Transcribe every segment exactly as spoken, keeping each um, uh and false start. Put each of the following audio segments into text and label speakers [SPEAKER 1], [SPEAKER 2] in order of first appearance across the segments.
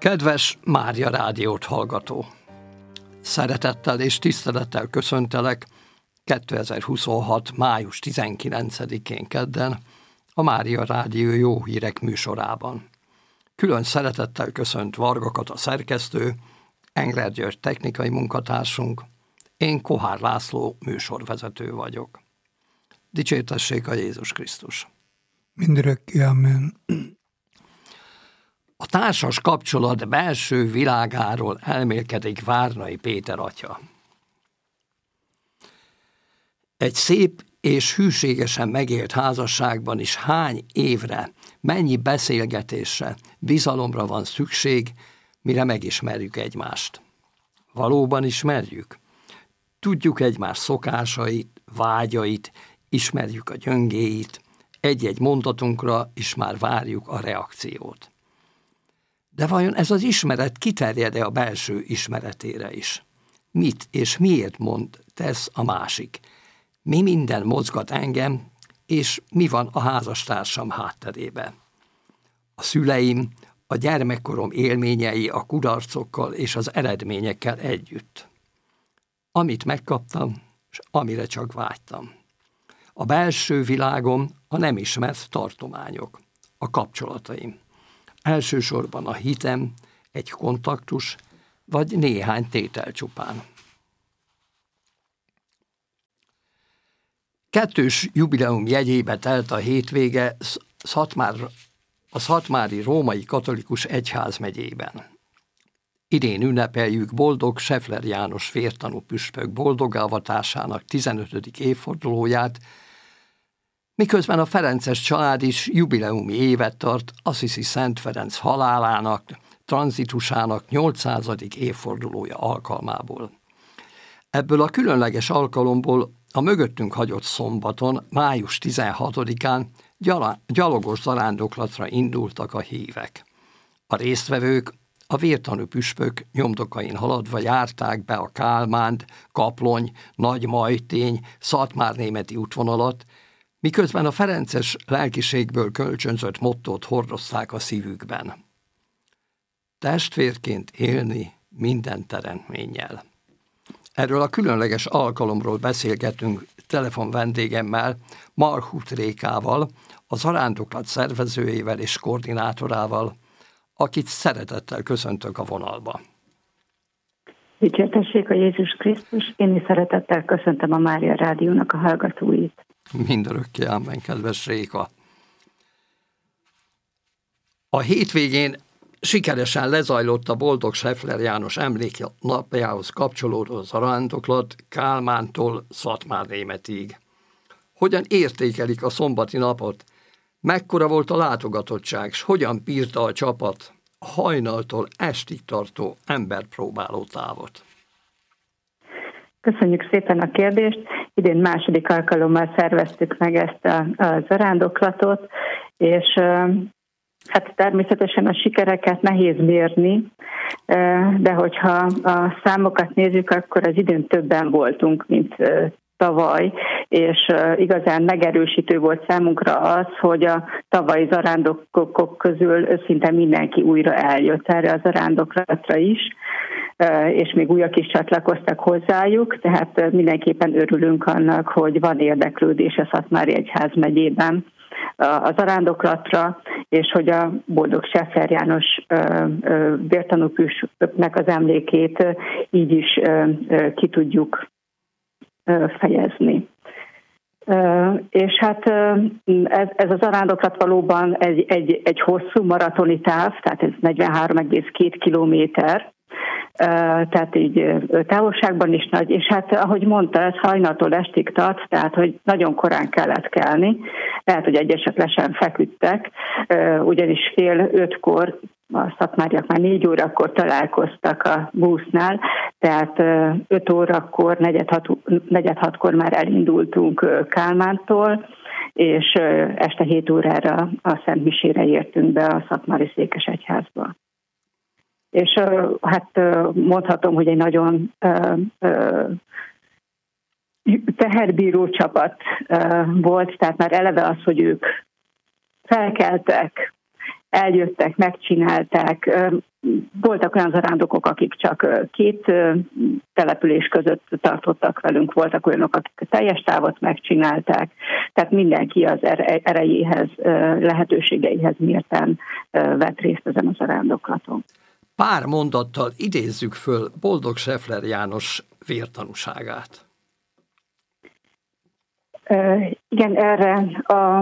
[SPEAKER 1] Kedves Mária Rádiót hallgató! Szeretettel és tisztelettel köszöntelek kétezer-huszonhat. május tizenkilencedikén kedden a Mária Rádió Jó Hírek műsorában. Külön szeretettel köszönt Varga Kata szerkesztő, Engler György technikai munkatársunk, én Kohár László műsorvezető vagyok. Dicsértessék a Jézus Krisztus!
[SPEAKER 2] Mindörökké, amen.
[SPEAKER 1] A társas kapcsolat belső világáról elmélkedik Várnai Péter atya. Egy szép és hűségesen megélt házasságban is hány évre, mennyi beszélgetésre, bizalomra van szükség, mire megismerjük egymást. Valóban ismerjük? Tudjuk egymás szokásait, vágyait, ismerjük a gyöngéit, egy-egy mondatunkra is már várjuk a reakciót. De vajon ez az ismeret kiterjed-e a belső ismeretére is? Mit és miért mond, tesz a másik? Mi minden mozgat engem, és mi van a házastársam hátterébe? A szüleim, a gyermekkorom élményei a kudarcokkal és az eredményekkel együtt. Amit megkaptam, és amire csak vágytam. A belső világom a nem ismert tartományok, a kapcsolataim. Elsősorban a hitem, egy kontaktus, vagy néhány tétel csupán. Kettős jubileum jegyébe telt a hétvége Szatmár, a Szatmári Római Katolikus Egyházmegyében. Idén ünnepeljük boldog Scheffler János vértanú püspök boldogavatásának tizenötödik évfordulóját, miközben a ferences család is jubileumi évet tart Assisi Szent Ferenc halálának, tranzitusának nyolcszázadik évfordulója alkalmából. Ebből a különleges alkalomból a mögöttünk hagyott szombaton, május tizenhatodikán gyalogos zarándoklatra indultak a hívek. A résztvevők a vértanú püspök nyomdokain haladva járták be a Kálmánt, Kaplony, Nagymajtény, Szatmárnémeti útvonalat, miközben a ferences lelkiségből kölcsönzött mottót hordozták a szívükben. Testvérként élni minden teremtménnyel. Erről a különleges alkalomról beszélgetünk telefon vendégemmel, Marhut Rékával, a zarándoklat szervezőjével és koordinátorával, akit szeretettel köszöntök a vonalba.
[SPEAKER 3] Dicsértessék a Jézus Krisztus, én is szeretettel köszöntöm a Mária Rádiónak a hallgatóit.
[SPEAKER 1] Mindörökké, amen, kedves Réka. A hétvégén sikeresen lezajlott a boldog Scheffler János emléknapjához kapcsolódó zarándoklat Kálmántól Szatmárnémetig. Hogyan értékelik a szombati napot? Mekkora volt a látogatottság, s hogyan bírta a csapat a hajnaltól estig tartó emberpróbáló távot?
[SPEAKER 3] Köszönjük szépen a kérdést. Idén második alkalommal szerveztük meg ezt a, a zarándoklatot, és hát természetesen a sikereket nehéz mérni, de hogyha a számokat nézzük, akkor az idén többen voltunk, mint tavaly, és igazán megerősítő volt számunkra az, hogy a tavalyi zarándokok közül szinte mindenki újra eljött erre a zarándoklatra is, és még újak is csatlakoztak hozzájuk, tehát mindenképpen örülünk annak, hogy van érdeklődés a Szatmári Egyházmegyében a zarándoklatra, és hogy a boldog Scheffler János vértanú püspöknek az emlékét így is ki tudjuk fejezni. És hát ez, ez a zarándoklat valóban egy, egy, egy hosszú maratoni táv, tehát ez negyvenhárom egész két kilométer, tehát így távolságban is nagy, és hát ahogy mondta, ez hajnaltól estig tart, tehát hogy nagyon korán kellett kelni, lehet, hogy egyesek le sem feküdtek, ugyanis fél ötkor a szatmáriak már négy órakor találkoztak a busznál, tehát öt órakor, negyed, hat, negyed hatkor már elindultunk Kálmántól, és este hét órára a Szent Misére értünk be a Szatmári Székesegyházba. És hát mondhatom, hogy egy nagyon teherbíró csapat volt, tehát már eleve az, hogy ők felkeltek, eljöttek, megcsinálták. Voltak olyan zarándokok, akik csak két település között tartottak velünk, voltak olyanok, akik a teljes távot megcsinálták, tehát mindenki az erejéhez, lehetőségeihez mérten vett részt ezen a zarándoklaton.
[SPEAKER 1] Pár mondattal idézzük föl Boldog Scheffler János vértanúságát.
[SPEAKER 3] Igen, erre a...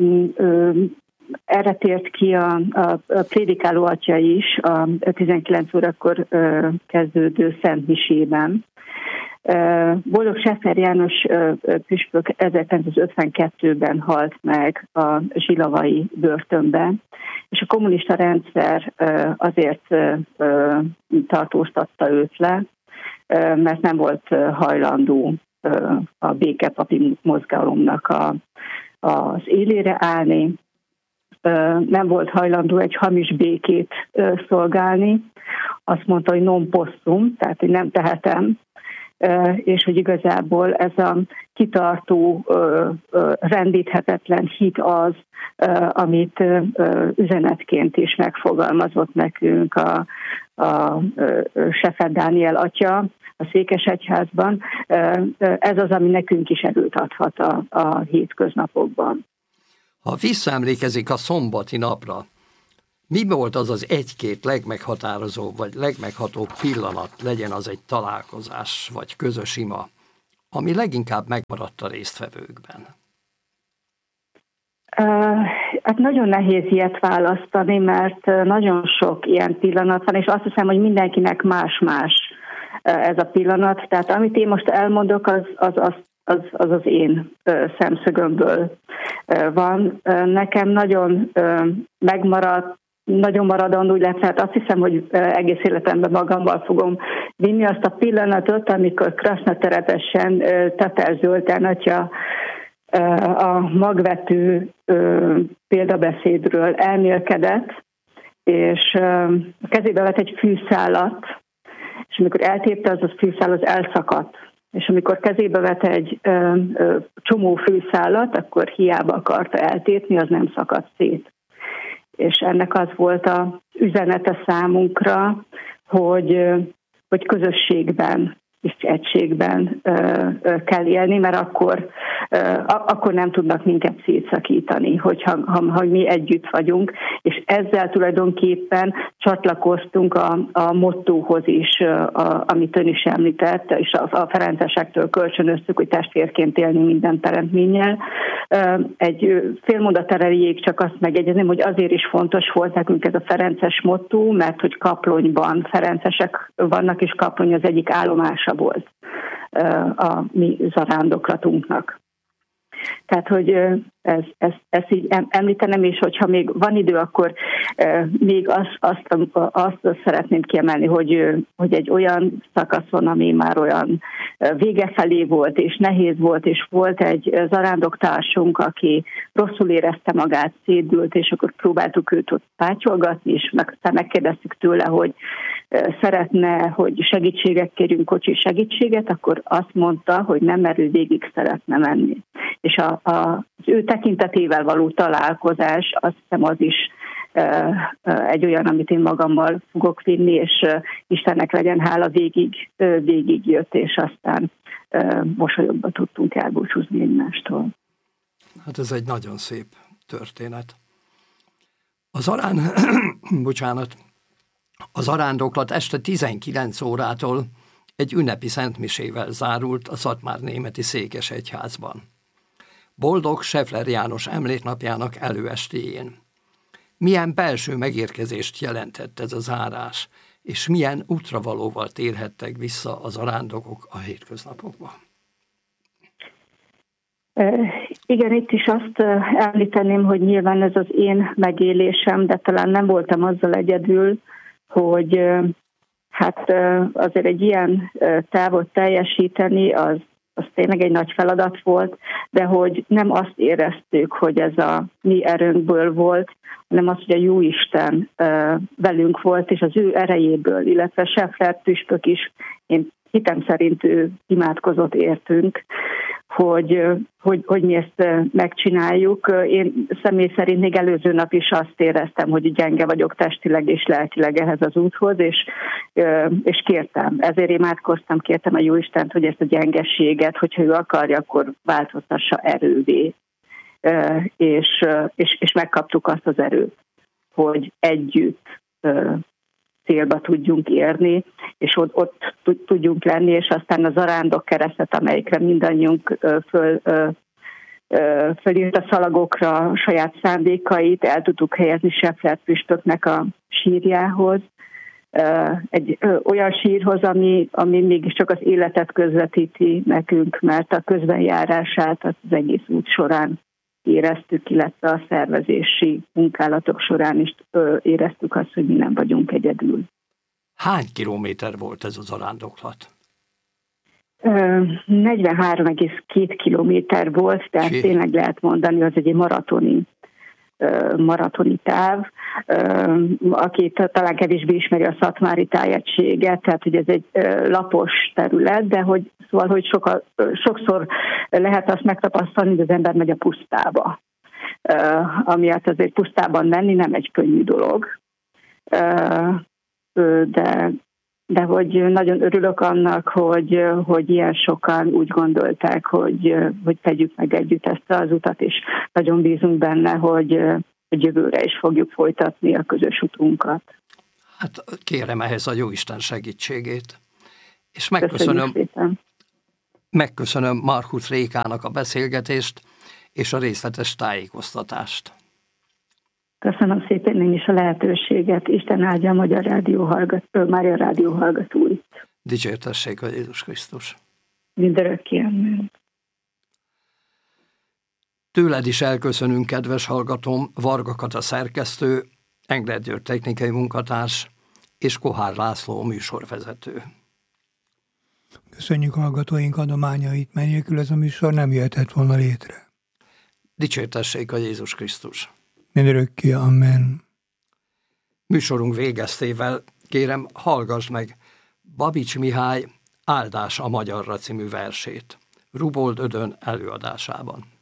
[SPEAKER 3] Erre tért ki a, a, a prédikáló atya is a tizenkilenc órakor ö, kezdődő Szent Misében. Boldog Scheffler János ö, püspök ezerkilencszázötvenkettőben halt meg a zsilavai börtönben, és a kommunista rendszer ö, azért ö, tartóztatta őt le, ö, mert nem volt hajlandó ö, a békepapi mozgalomnak a, az élére állni, nem volt hajlandó egy hamis békét szolgálni. Azt mondta, hogy non possum, tehát hogy nem tehetem, és hogy igazából ez a kitartó, rendíthetetlen hit az, amit üzenetként is megfogalmazott nekünk a, a Scheffler Dániel atya a Székesegyházban. Ez az, ami nekünk is erőt adhat a, a hétköznapokban.
[SPEAKER 1] Ha visszaemlékezik a szombati napra, mi volt az az egy-két legmeghatározóbb, vagy legmeghatóbb pillanat, legyen az egy találkozás, vagy közös ima, ami leginkább megmaradt a résztvevőkben?
[SPEAKER 3] Uh, hát nagyon nehéz ilyet választani, mert nagyon sok ilyen pillanat van, és azt hiszem, hogy mindenkinek más-más ez a pillanat. Tehát amit én most elmondok, az az, az Az, az az én ö, szemszögömből ö, van. Ö, nekem nagyon ö, megmaradt, nagyon maradandó, illetve hát azt hiszem, hogy ö, egész életemben magammal fogom vinni azt a pillanatot, amikor Krasznaterepesen Tatar Zoltán atya ö, a magvető ö, példabeszédről elmélkedett, és ö, a kezébe vett egy fűszálat, és amikor eltépte, az a fűszál az elszakadt. És amikor kezébe vett egy ö, ö, csomó fűszálat, akkor hiába akarta eltépni, az nem szakadt szét. És ennek az volt az üzenete számunkra, hogy, hogy közösségben és egységben ö, ö, kell élni, mert akkor, ö, akkor nem tudnak minket szétszakítani, hogyha ha, ha mi együtt vagyunk, és ezzel tulajdonképpen csatlakoztunk a, a mottóhoz is, a, amit ön is említett, és a, a ferencesektől kölcsönöztük, hogy testvérként élni minden teremtménnyel. Egy fél mondat erejéig csak azt megjegyezném, hogy azért is fontos volt nekünk ez a ferences mottó, mert hogy Kaplonyban ferencesek vannak, és Kaplony az egyik állomása volt a mi zarándoklatunknak. Tehát, hogy ez, ez, ezt így említenem, és hogyha még van idő, akkor még azt, azt, azt szeretném kiemelni, hogy, hogy egy olyan szakaszon, ami már olyan vége felé volt, és nehéz volt, és volt egy zarándoktársunk, aki rosszul érezte magát, szédült, és akkor próbáltuk őt ott pátyolgatni, és meg, megkérdeztük tőle, hogy szeretne, hogy segítséget kérjünk, kocsi segítséget, akkor azt mondta, hogy nem, mert ő végig szeretne menni. És a, a, az ő tekintetével való találkozás, azt hiszem, az is e, egy olyan, amit én magammal fogok vinni, és e, Istennek legyen hála, végig, e, végig jött, és aztán e, mosolyogva tudtunk elbúcsúzni egymástól.
[SPEAKER 1] Hát ez egy nagyon szép történet. Az arán, bocsánat, az arándoklat este tizenkilenc órától egy ünnepi szentmisével zárult a Szatmárnémeti Székesegyházban. Boldog Scheffler János emléknapjának előestéjén. Milyen belső megérkezést jelentett ez a zárás, és milyen útravalóval térhettek vissza az arándokok a hétköznapokba?
[SPEAKER 3] Igen, itt is azt említeném, hogy nyilván ez az én megélésem, de talán nem voltam azzal egyedül, hogy hát azért egy ilyen távot teljesíteni, az, az tényleg egy nagy feladat volt, de hogy nem azt éreztük, hogy ez a mi erőnkből volt, hanem az, hogy a Jóisten velünk volt, és az ő erejéből, illetve Scheffler püspök is, én hitem szerint ő imádkozott értünk, hogy, hogy, hogy mi ezt megcsináljuk. Én személy szerint még előző nap is azt éreztem, hogy gyenge vagyok testileg és lelkileg ehhez az úthoz, és, és kértem. Ezért imádkoztam, kértem a Jóistent, hogy ezt a gyengességet, hogyha ő akarja, akkor változtassa erővé. És, és, és megkaptuk azt az erőt, hogy együtt célba tudjunk érni, és ott, ott tudjunk lenni, és aztán a zarándok keresztet, amelyikre mindannyiunk föl, fölírt a szalagokra a saját szándékait, el tudtuk helyezni Scheffler püspöknek a sírjához, egy olyan sírhoz, ami, ami mégiscsak az életet közvetíti nekünk, mert a közbenjárását az egész út során éreztük, illetve a szervezési munkálatok során is éreztük azt, hogy mi nem vagyunk egyedül.
[SPEAKER 1] Hány kilométer volt ez az zarándoklat?
[SPEAKER 3] negyvenhárom egész két kilométer volt, tehát Ké. tényleg lehet mondani, az egy maratoni, maratoni táv. Aki talán kevésbé ismeri a szatmári tájegységet, tehát hogy ez egy lapos terület, de hogy szóval, hogy soka, sokszor lehet azt megtapasztalni, hogy az ember megy a pusztába. Amiatt azért pusztában menni nem egy könnyű dolog. De, de hogy nagyon örülök annak, hogy, hogy ilyen sokan úgy gondolták, hogy, hogy tegyük meg együtt ezt az utat, és nagyon bízunk benne, hogy, hogy jövőre is fogjuk folytatni a közös utunkat.
[SPEAKER 1] Hát kérem ehhez a Jóisten segítségét. És megköszönöm, megköszönöm Markus Rékának a beszélgetést és a részletes tájékoztatást.
[SPEAKER 3] Köszönöm szépen én is a lehetőséget. Isten áldja a Magyar Rádió hallgató, Mária Rádió hallgatóit.
[SPEAKER 1] Dicsértessék a Jézus Krisztus.
[SPEAKER 3] Mindörökké, amen.
[SPEAKER 1] Tőled is elköszönünk, kedves hallgatóm, Varga Kata szerkesztő, Engler György technikai munkatárs és Kohár László műsorvezető.
[SPEAKER 2] Köszönjük hallgatóink adományait, mert nélkül ez a műsor nem jöhetett volna létre.
[SPEAKER 1] Dicsértessék a Jézus Krisztus.
[SPEAKER 2] Mindörökké, amen.
[SPEAKER 1] Műsorunk végeztével kérem, hallgass meg Babics Mihály Áldás a magyarra című versét Rubold Ödön előadásában.